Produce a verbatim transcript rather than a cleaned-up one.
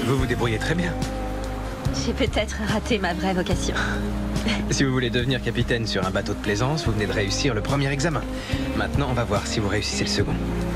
Vous vous débrouillez très bien. J'ai peut-être raté ma vraie vocation. Si vous voulez devenir capitaine sur un bateau de plaisance, vous venez de réussir le premier examen. Maintenant, on va voir si vous réussissez le second.